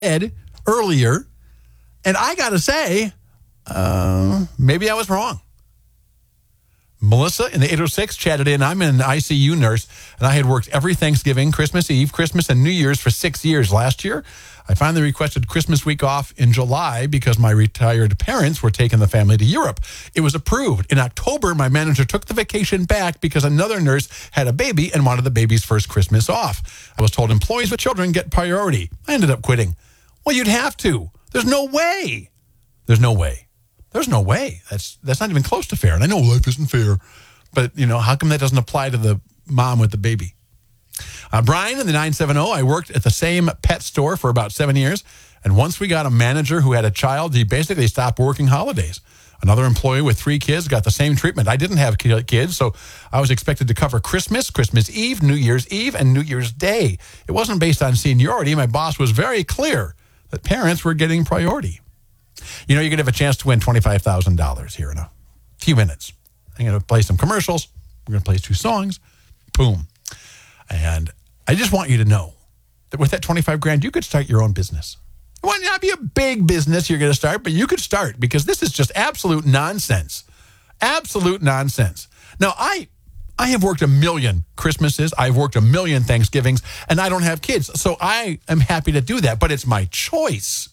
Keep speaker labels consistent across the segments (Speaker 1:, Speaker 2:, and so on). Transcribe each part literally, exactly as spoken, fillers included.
Speaker 1: Ed earlier, and I got to say, uh, maybe I was wrong. Melissa in the eight oh six chatted in. I'm an I C U nurse, and I had worked every Thanksgiving, Christmas Eve, Christmas, and New Year's for six years. Last year, I finally requested Christmas week off in July because my retired parents were taking the family to Europe. It was approved. In October, my manager took the vacation back because another nurse had a baby and wanted the baby's first Christmas off. I was told employees with children get priority. I ended up quitting. Well, you'd have to. There's no way. There's no way. There's no way. That's that's not even close to fair. And I know life isn't fair, but, you know, how come that doesn't apply to the mom with the baby? Uh, Brian in the nine seven oh, I worked at the same pet store for about seven years, and once we got a manager who had a child, he basically stopped working holidays. Another employee with three kids got the same treatment. I didn't have kids, so I was expected to cover Christmas, Christmas Eve, New Year's Eve, and New Year's Day. It wasn't based on seniority. My boss was very clear that parents were getting priority. You know, you're going to have a chance to win twenty-five thousand dollars here in a few minutes. I'm going to play some commercials. We're going to play two songs. Boom. And I just want you to know that with that twenty-five grand, you could start your own business. It might not be a big business you're going to start, but you could start because this is just absolute nonsense. Absolute nonsense. Now, I I have worked a million Christmases. I've worked a million Thanksgivings, and I don't have kids. So I am happy to do that, but it's my choice.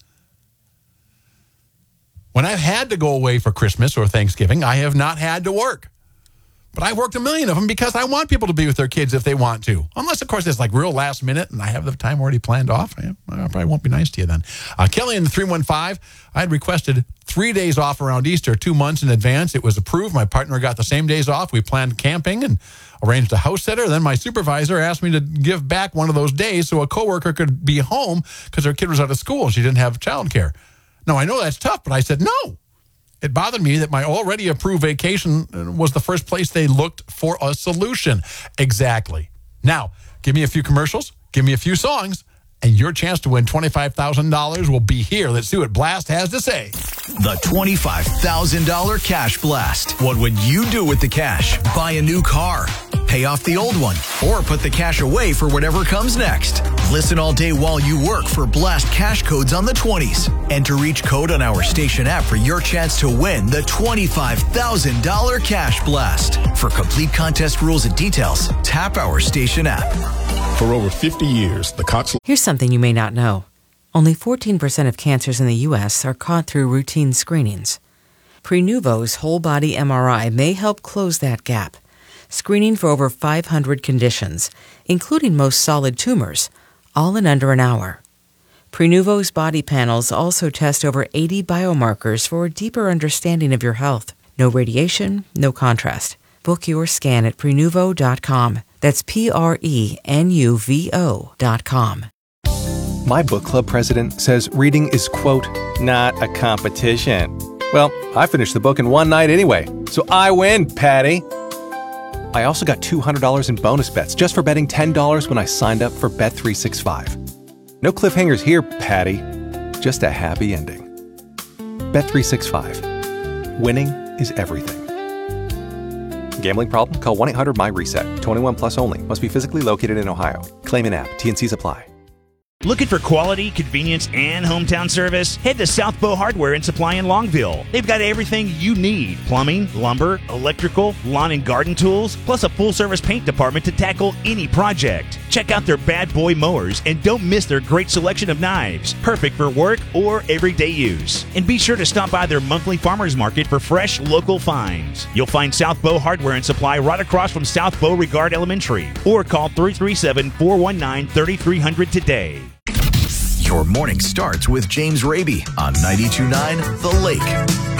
Speaker 1: When I've had to go away for Christmas or Thanksgiving, I have not had to work. But I worked a million of them because I want people to be with their kids if they want to. Unless, of course, it's like real last minute and I have the time already planned off. I, I probably won't be nice to you then. Uh, Kelly in the three one five, I had requested three days off around Easter, two months in advance. It was approved. My partner got the same days off. We planned camping and arranged a house sitter. Then my supervisor asked me to give back one of those days so a coworker could be home because her kid was out of school. She didn't have childcare. Now, I know that's tough, but I said no. It bothered me that my already approved vacation was the first place they looked for a solution. Exactly. Now, give me a few commercials, give me a few songs, and your chance to win twenty-five thousand dollars will be here. Let's see what Blast has to say.
Speaker 2: The twenty-five thousand dollars Cash Blast. What would you do with the cash? Buy a new car, pay off the old one, or put the cash away for whatever comes next. Listen all day while you work for Blast cash codes on the twenties. Enter each code on our station app for your chance to win the twenty-five thousand dollars Cash Blast. For complete contest rules and details, tap our station app.
Speaker 3: For over fifty years, the Cox...
Speaker 4: Here's something you may not know. Only fourteen percent of cancers in the U S are caught through routine screenings. Prenuvo's whole-body M R I may help close that gap, screening for over five hundred conditions, including most solid tumors, all in under an hour. Prenuvo's body panels also test over eighty biomarkers for a deeper understanding of your health. No radiation, no contrast. Book your scan at Prenuvo dot com. That's P R E N U V O dot com.
Speaker 5: My book club president says reading is, quote, not a competition. Well, I finished the book in one night anyway, so I win, Patty. I also got two hundred dollars in bonus bets just for betting ten dollars when I signed up for Bet three sixty-five. No cliffhangers here, Patty. Just a happy ending. Bet three sixty-five. Winning is everything. Gambling problem? Call one eight hundred M Y reset. twenty-one plus only. Must be physically located in Ohio. Claim in app. T and Cs apply.
Speaker 6: Looking for quality, convenience, and hometown service? Head to South Bow Hardware and Supply in Longville. They've got everything you need. Plumbing, lumber, electrical, lawn and garden tools, plus a full-service paint department to tackle any project. Check out their bad boy mowers and don't miss their great selection of knives. Perfect for work or everyday use. And be sure to stop by their monthly farmers market for fresh local finds. You'll find South Bow Hardware and Supply right across from South Beauregard Elementary. Or call three three seven, four one nine, three three zero zero today.
Speaker 2: Your morning starts with James Raby on ninety-two point nine The Lake.